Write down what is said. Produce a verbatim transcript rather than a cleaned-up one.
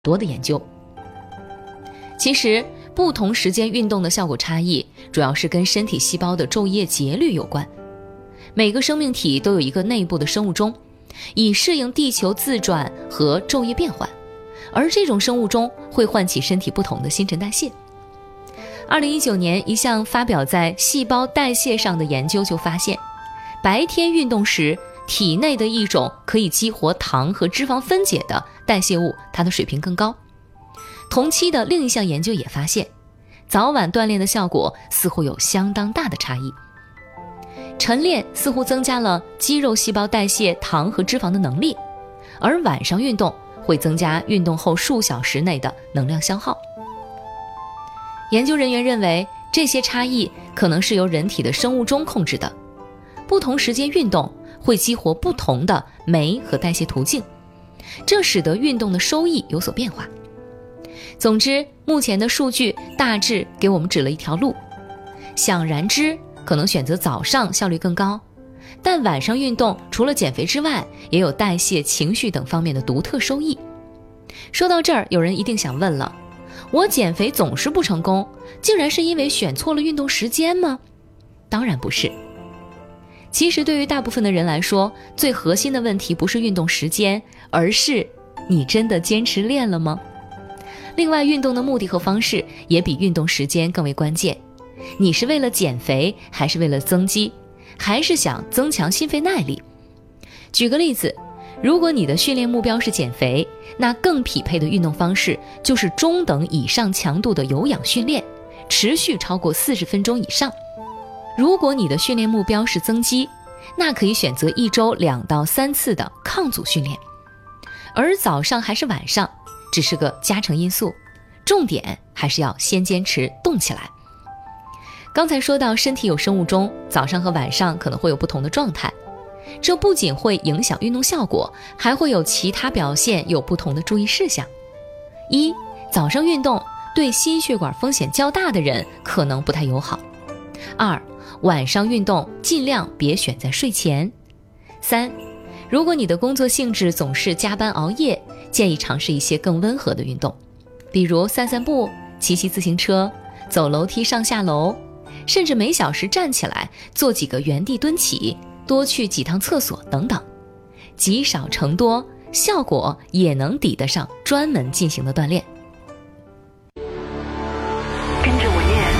多的研究。其实不同时间运动的效果差异主要是跟身体细胞的昼夜节律有关。每个生命体都有一个内部的生物钟，以适应地球自转和昼夜变换，而这种生物钟会唤起身体不同的新陈代谢。二零一九年，一项发表在《细胞代谢》上的研究就发现，白天运动时，体内的一种可以激活糖和脂肪分解的代谢物，它的水平更高。同期的另一项研究也发现，早晚锻炼的效果似乎有相当大的差异。晨练似乎增加了肌肉细胞代谢糖和脂肪的能力，而晚上运动会增加运动后数小时内的能量消耗。研究人员认为，这些差异可能是由人体的生物钟控制的，不同时间运动会激活不同的酶和代谢途径，这使得运动的收益有所变化。总之，目前的数据大致给我们指了一条路，想燃脂可能选择早上效率更高，但晚上运动除了减肥之外，也有代谢、情绪等方面的独特收益。说到这儿，有人一定想问了，我减肥总是不成功，竟然是因为选错了运动时间吗？当然不是。其实对于大部分的人来说，最核心的问题不是运动时间，而是你真的坚持练了吗？另外，运动的目的和方式也比运动时间更为关键。你是为了减肥，还是为了增肌，还是想增强心肺耐力？举个例子，如果你的训练目标是减肥，那更匹配的运动方式就是中等以上强度的有氧训练，持续超过四十分钟以上。如果你的训练目标是增肌，那可以选择一周两到三次的抗阻训练。而早上还是晚上只是个加成因素，重点还是要先坚持动起来。刚才说到身体有生物钟，早上和晚上可能会有不同的状态，这不仅会影响运动效果，还会有其他表现有不同的注意事项。一，早上运动对心血管风险较大的人可能不太友好。二，晚上运动尽量别选在睡前。三，如果你的工作性质总是加班熬夜，建议尝试一些更温和的运动，比如散散步、骑骑自行车、走楼梯上下楼，甚至每小时站起来做几个原地蹲起，多去几趟厕所等等，积少成多，效果也能抵得上专门进行的锻炼。